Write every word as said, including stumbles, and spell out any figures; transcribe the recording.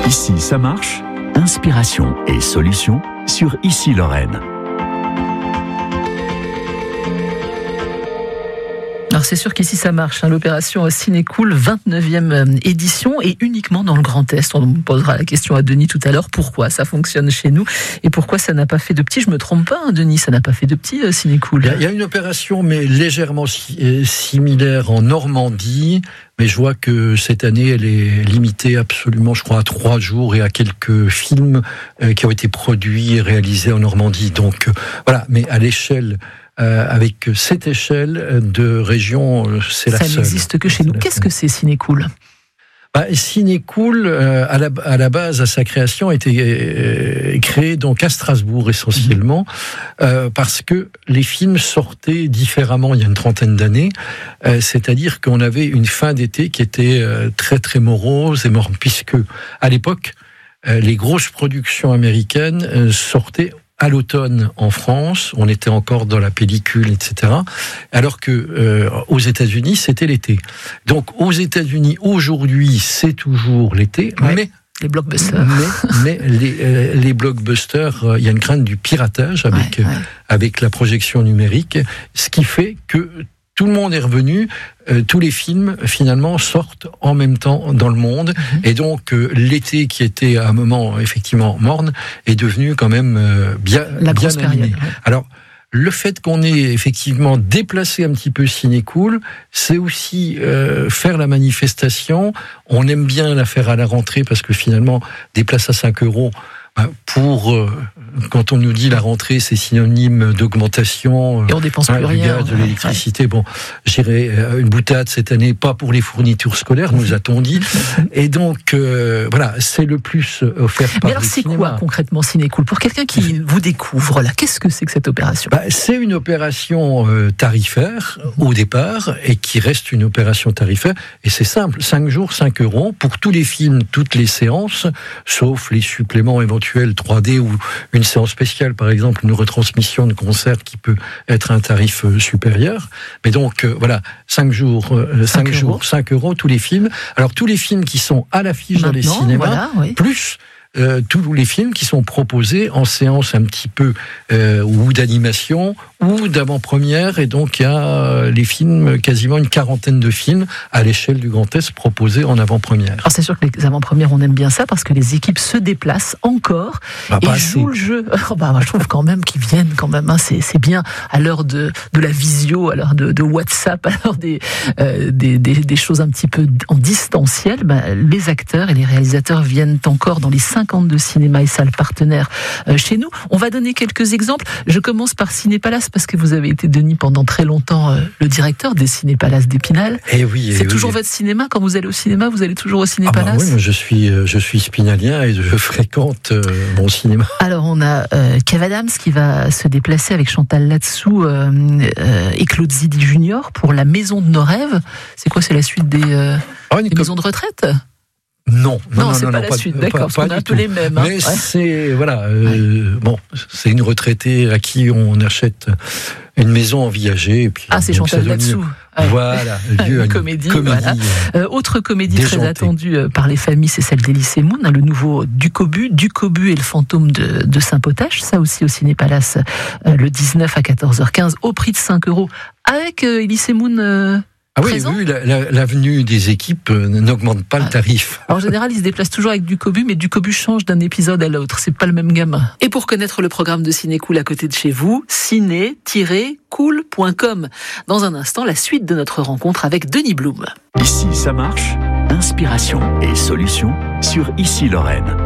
Ici, ça marche. Inspiration et solutions sur Ici Lorraine. Alors c'est sûr qu'ici ça marche, hein, l'opération Cinécool, vingt-neuvième édition et uniquement dans le Grand Est. On posera la question à Denis tout à l'heure, pourquoi ça fonctionne chez nous et pourquoi ça n'a pas fait de petits. Je me trompe pas, hein, Denis, ça n'a pas fait de petits, euh, Cinécool. Il y a une opération mais légèrement si, similaire en Normandie, mais je vois que cette année elle est limitée absolument, je crois, à trois jours et à quelques films euh, qui ont été produits et réalisés en Normandie. Donc euh, voilà, mais à l'échelle Euh, avec cette échelle de région, euh, c'est la Ça seule. Ça n'existe que chez nous. Qu'est-ce que c'est Cinécool ? Bah, Cinécool, euh, à, la, à la base, à sa création, a été euh, créé donc à Strasbourg essentiellement, euh, parce que les films sortaient différemment il y a une trentaine d'années, euh, c'est-à-dire qu'on avait une fin d'été qui était euh, très très morose et morne, puisque à l'époque, euh, les grosses productions américaines euh, sortaient à l'automne en France, on était encore dans la pellicule, et cetera. Alors que euh, aux États-Unis, c'était l'été. Donc aux États-Unis, aujourd'hui, c'est toujours l'été, ouais, mais les blockbusters. Mais, mais les, euh, les blockbusters, il euh, y a une crainte du piratage avec ouais, ouais. Euh, avec la projection numérique, ce qui fait que tout le monde est revenu, euh, tous les films finalement sortent en même temps dans le monde, mmh. et donc euh, l'été qui était à un moment effectivement morne est devenu quand même euh, bien La bien grosse animé. Période, ouais. Alors le fait qu'on ait effectivement déplacé un petit peu Cinécool, c'est aussi euh, faire la manifestation. On aime bien la faire à la rentrée parce que finalement des places à cinq euros. Pour euh, quand on nous dit la rentrée, c'est synonyme d'augmentation. Et on dépense hein, plus rien. Gaz, de l'électricité. Ouais. Bon, j'irai euh, une boutade cette année, pas pour les fournitures scolaires, nous a-t-on dit. Et donc euh, voilà, c'est le plus offert par. Mais alors, le c'est cinéma. quoi concrètement Cinécool pour quelqu'un qui vous découvre là? Qu'est-ce que c'est que cette opération? Bah, c'est une opération euh, tarifaire mmh. au départ et qui reste une opération tarifaire. Et c'est simple, cinq jours, cinq euros pour tous les films, toutes les séances, sauf les suppléments éventuels trois D ou une séance spéciale, par exemple, une retransmission de concert qui peut être un tarif euh, supérieur. Mais donc, euh, voilà, cinq jours, euh, cinq jours, cinq euros, tous les films. Alors, tous les films qui sont à l'affiche dans les cinémas, voilà, oui. plus euh, tous les films qui sont proposés en séance un petit peu euh, ou d'animation ou d'avant-première. Et donc, il y a les films, quasiment une quarantaine de films à l'échelle du Grand Est proposés en avant-première. Alors, c'est sûr que les avant-premières, on aime bien ça parce que les équipes se déplacent encore bah, et jouent le jeu. Oh, bah, moi, je trouve quand même qu'ils viennent quand même. Hein, c'est, c'est bien à l'heure de, de la visio, à l'heure de, de WhatsApp, à l'heure des, euh, des, des, des choses un petit peu en distanciel. Bah, les acteurs et les réalisateurs viennent encore dans les cinquante-deux cinémas et salles partenaires euh, chez nous. On va donner quelques exemples. Je commence par Cinépalace parce que vous avez été, Denis, pendant très longtemps euh, le directeur des Cinépalaces d'Épinal. Et oui, et c'est oui, toujours oui. votre cinéma. Quand vous allez au cinéma, vous allez toujours au Cinépalace. Ah bah oui, moi je suis, je suis spinalien et je fréquente euh, mon cinéma. Alors on a euh, Kev Adams qui va se déplacer avec Chantal Latsou euh, euh, et Claude Zidi Junior pour La Maison de nos rêves. C'est quoi, c'est la suite des, euh, oh, des com- maisons de retraite? Non, non, non, non, c'est non, pas non, la pas, suite, pas, d'accord, parce pas qu'on a un peu tout. les mêmes. Hein. Mais ouais. c'est, voilà, euh, ouais. bon, c'est une retraitée à qui on achète une maison en viager. Et puis, ah, c'est Chantal Latsou. Ouais. Voilà, lieu une à une comédie. comédie Voilà. Euh, autre comédie déjantée. Très attendue par les familles, c'est celle d'Elie Moon, hein, le nouveau Ducobu, Ducobu et le fantôme de, de Saint-Potache, ça aussi au Cinépalace, euh, le dix-neuf à quatorze heures quinze, au prix de cinq euros, avec euh, Elie Moon. Euh, Ah oui, oui, la, la, l'avenue des équipes euh, n'augmente pas ah. le tarif. Alors, en général, ils se déplacent toujours avec Ducobu, mais Ducobu change d'un épisode à l'autre. C'est pas le même gamin. Et pour connaître le programme de Cinécool à côté de chez vous, ciné tiret cool point com. Dans un instant, la suite de notre rencontre avec Denis Blum. Ici, ça marche. Inspiration et solutions sur Ici Lorraine.